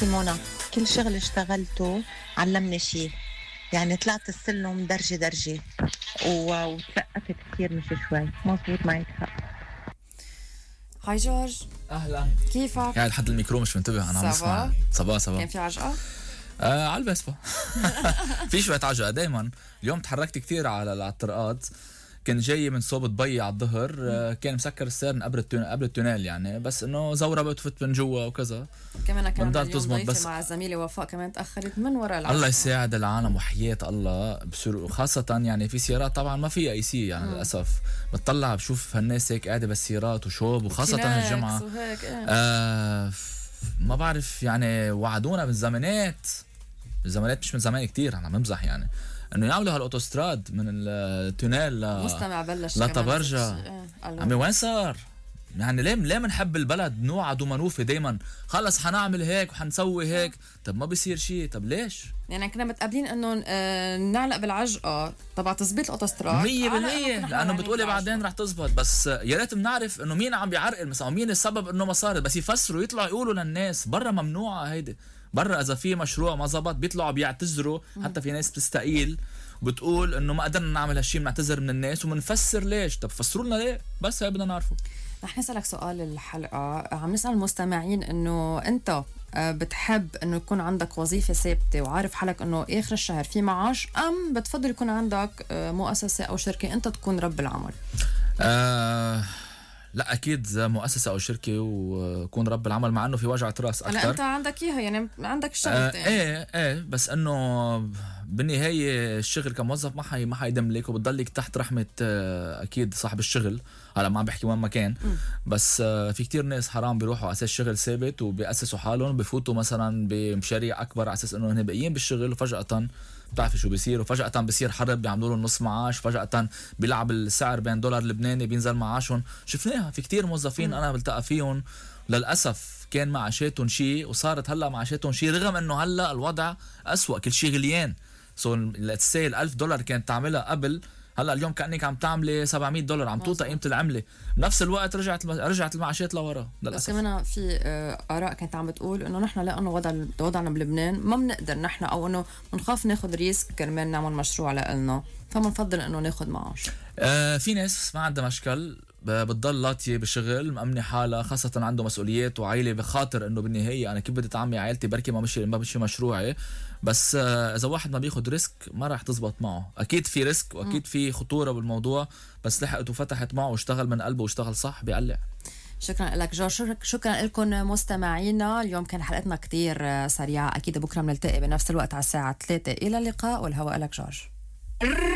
أختي منى، كل شغل اشتغلته علمني شيء، يعني طلعت السلم درجة درجة وتثقفت كثير مش شوي. مظبوط، معك حق. هاي جورج، اهلا. كيفك؟ قاعد لحد الميكرو مش منتبه، انا عم اسمع. صباح كان في عجقة؟ على البسبة. في شوية عجقة دايما. اليوم تحركت كتير على الطرقات، كنت جاي من صوب دبي على الظهر. كان مسكر السير من قبل التونيل يعني، بس انه زوربت وفت من جوا وكذا. كمان كان بنضل اليوم تزمط ضيفة بس. مع زميلي وفاء كمان تأخرت من وراء العجقة. الله يساعد العالم وحياة الله، وخاصة يعني في سيارات طبعا ما فيها اي سي يعني للأسف. بتطلع بشوف هالناس هيك قاعدة بالسيارات وشوب، وخاصة هالجمعة. ما بعرف يعني، وعدونا بالزمانات مش من زمان كتير، انا بمزح يعني، انه يعملوا هالاوتوستراد من التونيل مستمع بلش لطبرجة. عمي وين صار؟ يعني ليه منحب البلد نوعد ومنوفي دايما، خلص حنعمل هيك وحنسوي هيك، طب ما بيصير شيء، طب ليش؟ يعني كنا متقابلين انه نعلق بالعجقة تبع تثبيت الاوتوستراد 100%، لانه بتقولي بعدين رح تزبط، بس يا ريت بنعرف انه مين عم بيعرقل مثلا، مين السبب انه ما صارت، بس يفسروا يطلعوا يقولوا للناس. برا ممنوعة هيدي، برا اذا في مشروع ما زبط بيطلعوا بيعتذروا. حتى في ناس بتستقيل وبتقول انه ما قدرنا نعمل هالشيء، بنعتذر من الناس وبنفسر ليش. طب فسروا لنا ليه، بس هي بدنا نعرفه. رح نسألك سؤال الحلقة، عم نسأل المستمعين انه انت بتحب انه يكون عندك وظيفة ثابتة وعارف حالك انه اخر الشهر في معاش، ام بتفضل يكون عندك مؤسسة او شركة انت تكون رب العمل؟ لا اكيد مؤسسه او شركه وكون رب العمل، مع انه في وجعه راس اكثر. لا انت عندك اياها يعني، عندك الشغل ايه بس انه بالنهايه الشغل كموظف ما حيدم لك، وبتضلك تحت رحمه اكيد صاحب الشغل. هلا ما عم بحكي وين ما كان، بس في كتير ناس حرام بيروحوا على اساس شغل ثابت وبيأسسوا حالهم، بفوتوا مثلا بمشاريع اكبر على اساس انه هن باقيين بالشغل، وفجاه بتعرفي شو بيصير، وفجأة بيصير حرب بيعملوا لهم نص معاش، فجأة بيلعب السعر بين دولار لبناني بينزل معاشهم. شفناها في كتير موظفين انا بلتقى فيهم للأسف كان معاشاتهم شيء وصارت هلا معاشاتهم شيء، رغم انه هلا الوضع أسوأ، كل شيء غليان. السيل $1000 كانت تعملها قبل، هلا اليوم كأنك عم تعملي $700 عم توطى قيمة العملة. بنفس الوقت رجعت المعاشات لورا للأسف. بس كمان في آراء كانت عم بتقول انه نحن لانه وضعنا بلبنان ما بنقدر نحن، او انه بنخاف ناخذ ريسك كرمال نعمل مشروع لنا، فبنفضل انه ناخذ معاش. في ناس ما عندها مشكل، بتضل لاطيه بشغل مأمنة حالها، خاصة عنده مسؤوليات وعائلة، بخاطر انه بالنهاية انا كيف بدي اطعمي عائلتي، بركي ما مشي مشروعي. بس اذا واحد ما بياخد ريسك ما راح تزبط معه. اكيد في ريسك واكيد في خطورة بالموضوع، بس لحقت وفتحت معه واشتغل من قلبه واشتغل صح بيقلع. شكرا لك جورج، شكرا لكم مستمعينا. اليوم كان حلقتنا كتير سريعة، اكيد بكرة بنلتقي بنفس الوقت على الساعة 3. الى اللقاء، والهواء لك جورج.